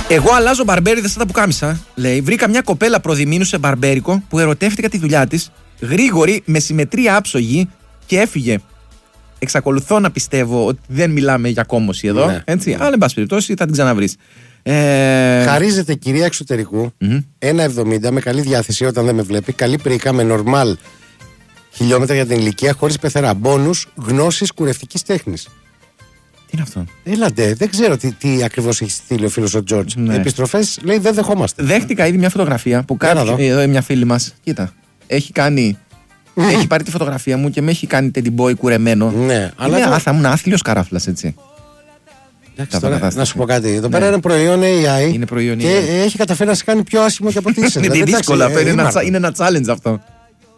Εγώ αλλάζω μπαρμπέριδες σαν τα πουκάμισα. Λέει, βρήκα μια κοπέλα προδημήνου σε μπαρμπέρικο που ερωτεύτηκα τη δουλειά της, γρήγορη, με συμμετρία άψογη και έφυγε. Εξακολουθώ να πιστεύω ότι δεν μιλάμε για κόμωση εδώ. Ναι. Έτσι. Αλλά, εν πάση περιπτώσει, θα την ξαναβρεις. Χαρίζεται κυρία εξωτερικού 1,70 με καλή διάθεση όταν δεν με βλέπει. Καλή πρίκα με νορμάλ χιλιόμετρα για την ηλικία, χωρίς πεθερά. Μπόνους, γνώσεις κουρευτικής τέχνης. Τι είναι αυτό? Έλατε, δεν ξέρω τι ακριβώς έχει στείλει ο φίλος ο Τζόρτζ. Ναι. Επιστροφές λέει δεν δεχόμαστε. Δέχτηκα ήδη μια φωτογραφία που κάνει εδώ μια φίλη μας. Κοίτα, έχει κάνει. Έχει πάρει τη φωτογραφία μου και με έχει κάνει teddy boy κουρεμένο. Ναι, αλλά. Θα ήμουν άθλιος καράφλας, έτσι. Τώρα, να σου πω κάτι. Εδώ πέρα είναι προϊόν AI. Είναι προϊόν και AI. έχει καταφέρει να σε κάνει πιο άσχημο και από τι είσαι. Είναι δύσκολο. Είναι ένα challenge αυτό.